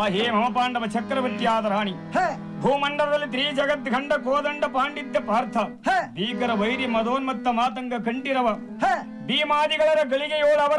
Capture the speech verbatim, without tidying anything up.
ಹೇ ಮಮ ಪಾಂಡವ ಚಕ್ರವರ್ತಿಯಾದ ರಾಣಿ, ಭೂಮಂಡಲದಲ್ಲಿ ತ್ರಿ ಜಗತ್ ಖಂಡ ಕೋದಂಡ ಪಾಂಡಿತ್ಯ ಪಾರ್ಥ, ಭೀಕರ ವೈರಿ ಮದೋನ್ಮತ್ತ ಮಾತಂಗ ಕಂಠಿರವ ಭೀಮಾದಿಗಳ ಗಳಿಗೆಯೋಳು ಅವರ